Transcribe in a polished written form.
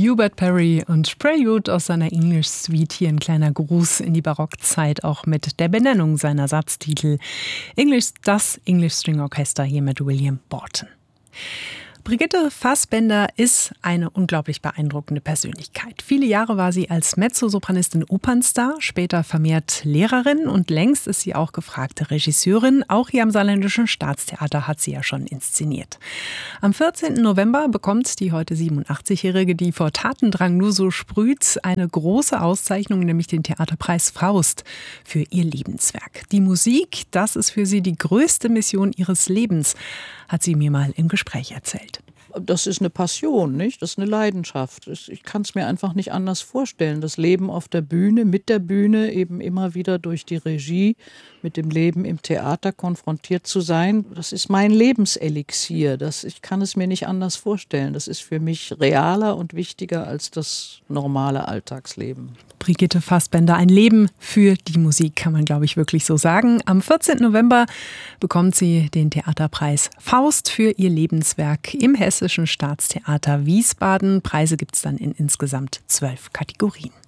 Hubert Parry und Prelude aus seiner English Suite. Hier ein kleiner Gruß in die Barockzeit, auch mit der Benennung seiner Satztitel. Das English String Orchester hier mit William Borton. Brigitte Fassbaender ist eine unglaublich beeindruckende Persönlichkeit. Viele Jahre war sie als Mezzosopranistin Opernstar, später vermehrt Lehrerin und längst ist sie auch gefragte Regisseurin. Auch hier am Saarländischen Staatstheater hat sie ja schon inszeniert. Am 14. November bekommt die heute 87-Jährige, die vor Tatendrang nur so sprüht, eine große Auszeichnung, nämlich den Theaterpreis Faust für ihr Lebenswerk. Die Musik, das ist für sie die größte Mission ihres Lebens, hat sie mir mal im Gespräch erzählt. Das ist eine Passion, nicht? Das ist eine Leidenschaft. Ich kann es mir einfach nicht anders vorstellen. Das Leben auf der Bühne, mit der Bühne, eben immer wieder durch die Regie, mit dem Leben im Theater konfrontiert zu sein, das ist mein Lebenselixier. Ich kann es mir nicht anders vorstellen. Das ist für mich realer und wichtiger als das normale Alltagsleben. Brigitte Fassbaender, ein Leben für die Musik, kann man, glaube ich, wirklich so sagen. Am 14. November bekommt sie den Theaterpreis Faust für ihr Lebenswerk im Hessischen Staatstheater Wiesbaden. Preise gibt es dann in insgesamt 12 Kategorien.